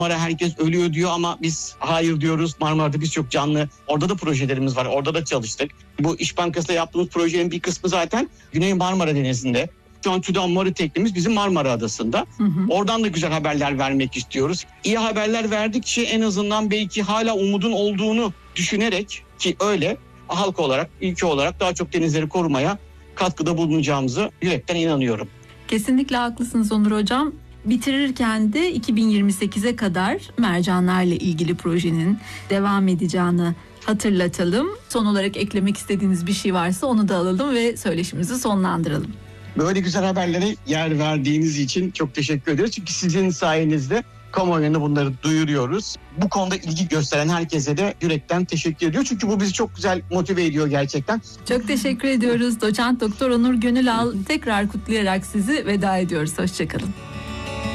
Marmara herkes ölüyor diyor ama biz hayır diyoruz. Marmara'da biz çok canlı. Orada da projelerimiz var. Orada da çalıştık. Bu İş Bankası'yla yaptığımız projenin bir kısmı zaten Güney Marmara Denizi'nde. Şu an TÜDAM Mori teknemiz bizim Marmara Adası'nda. Oradan da güzel haberler vermek istiyoruz. İyi haberler verdikçe en azından belki hala umudun olduğunu düşünerek, ki öyle, halk olarak, ülke olarak daha çok denizleri korumaya katkıda bulunacağımızı yürekten inanıyorum. Kesinlikle haklısınız Onur Hocam. Bitirirken de 2028'e kadar mercanlarla ilgili projenin devam edeceğini hatırlatalım. Son olarak eklemek istediğiniz bir şey varsa onu da alalım ve söyleşimizi sonlandıralım. Böyle güzel haberlere yer verdiğiniz için çok teşekkür ederiz. Çünkü sizin sayenizde kamuoyuna bunları duyuruyoruz. Bu konuda ilgi gösteren herkese de yürekten teşekkür ediyor. Çünkü bu bizi çok güzel motive ediyor gerçekten. Çok teşekkür ediyoruz. Doçent Doktor Onur Gönülal, tekrar kutlayarak sizi veda ediyoruz. Hoşçakalın.